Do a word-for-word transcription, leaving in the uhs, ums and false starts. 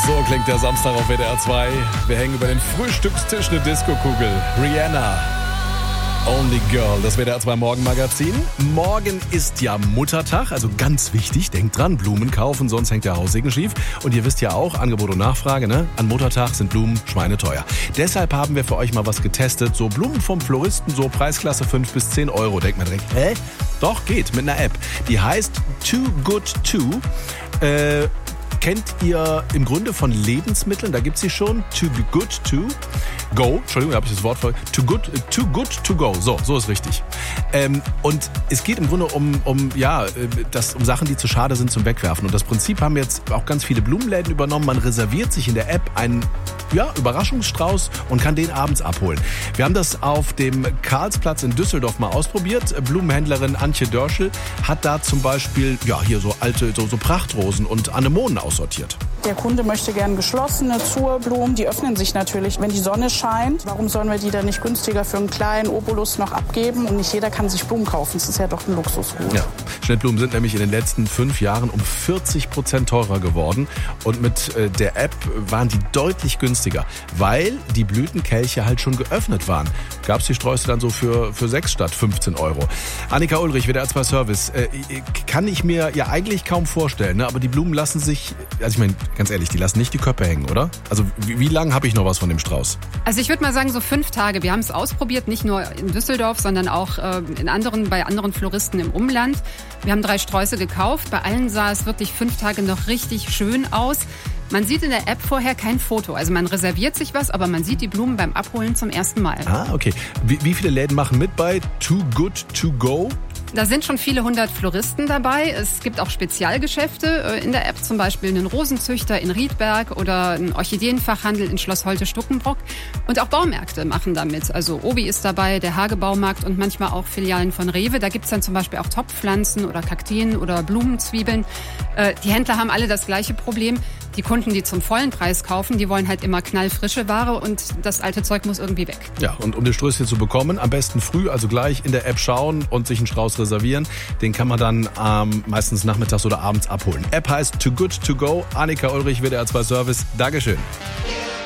So klingt der Samstag auf W D R zwei. Wir hängen über den Frühstückstisch eine Disco-Kugel. Rihanna, Only Girl, das W D R zwei Morgenmagazin. Morgen ist ja Muttertag, also ganz wichtig, denkt dran, Blumen kaufen, sonst hängt der Haussegen schief. Und ihr wisst ja auch, Angebot und Nachfrage, ne? An Muttertag sind Blumen schweineteuer. Deshalb haben wir für euch mal was getestet, so Blumen vom Floristen, so Preisklasse fünf bis zehn Euro. Denkt man direkt, hä? Doch, geht, mit einer App. Die heißt Too Good To. Äh... Kennt ihr im Grunde von Lebensmitteln, da gibt es sie schon, Too Good To Go, Entschuldigung, da habe ich das Wort voll, Too Good, too good To Go, so, so ist richtig. Ähm, und es geht im Grunde um, um, ja, das, um Sachen, die zu schade sind zum Wegwerfen. Und das Prinzip haben jetzt auch ganz viele Blumenläden übernommen. Man reserviert sich in der App einen ja, Überraschungsstrauß und kann den abends abholen. Wir haben das auf dem Karlsplatz in Düsseldorf mal ausprobiert. Blumenhändlerin Antje Dörschel hat da zum Beispiel ja, hier so alte so, so Prachtrosen und Anemonen aussortiert. Der Kunde möchte gern geschlossene Zurblumen. Die öffnen sich natürlich, wenn die Sonne scheint. Warum sollen wir die dann nicht günstiger für einen kleinen Obolus noch abgeben? Und nicht jeder kann sich Blumen kaufen. Das ist ja doch ein Luxusgut. Ja. Schnittblumen sind nämlich in den letzten fünf Jahren um vierzig Prozent teurer geworden. Und mit äh, der App waren die deutlich günstiger, weil die Blütenkelche halt schon geöffnet waren. Gab es die Sträuße dann so für, für sechs statt fünfzehn Euro. Annika Ulrich, W D R zwei Service. Äh, kann ich mir ja eigentlich kaum vorstellen, ne? Aber die Blumen lassen sich, also ich meine, ganz ehrlich, die lassen nicht die Köpfe hängen, oder? Also wie, wie lange habe ich noch was von dem Strauß? Also ich würde mal sagen, so fünf Tage. Wir haben es ausprobiert, nicht nur in Düsseldorf, sondern auch äh, in anderen, bei anderen Floristen im Umland. Wir haben drei Sträuße gekauft. Bei allen sah es wirklich fünf Tage noch richtig schön aus. Man sieht in der App vorher kein Foto. Also man reserviert sich was, aber man sieht die Blumen beim Abholen zum ersten Mal. Ah, okay. Wie, wie viele Läden machen mit bei Too Good To Go? Da sind schon viele hundert Floristen dabei. Es gibt auch Spezialgeschäfte in der App, zum Beispiel einen Rosenzüchter in Riedberg oder einen Orchideenfachhandel in Schloss Holte-Stuckenbrock. Und auch Baumärkte machen da mit. Also Obi ist dabei, der Hage-Baumarkt und manchmal auch Filialen von Rewe. Da gibt's dann zum Beispiel auch Topfpflanzen oder Kakteen oder Blumenzwiebeln. Die Händler haben alle das gleiche Problem. Die Kunden, die zum vollen Preis kaufen, die wollen halt immer knallfrische Ware und das alte Zeug muss irgendwie weg. Ja, und um das Strößchen zu bekommen, am besten früh, also gleich in der App schauen und sich einen Strauß reservieren. Den kann man dann ähm, meistens nachmittags oder abends abholen. App heißt Too Good To Go. Annika Ulrich, W D R zwei Service. Dankeschön.